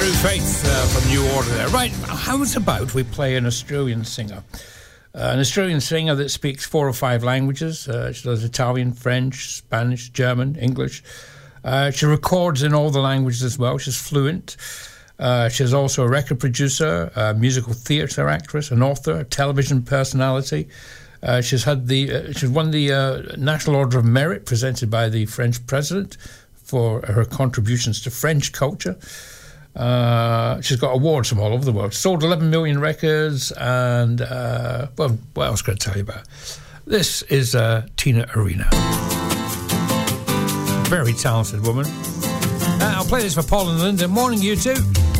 True Faith from New Order there. Right, how's about we play an Australian singer? An Australian singer that speaks 4 or 5 languages. She does Italian, French, Spanish, German, English. She records in all the languages as well. She's fluent. She's also a record producer, a musical theatre actress, an author, a television personality. She's won the National Order of Merit presented by the French president for her contributions to French culture. She's got awards from all over the world. Sold 11 million records, and well, what else can I tell you about? This is Tina Arena. Very talented woman. I'll play this for Paul and Linda. Morning, you two.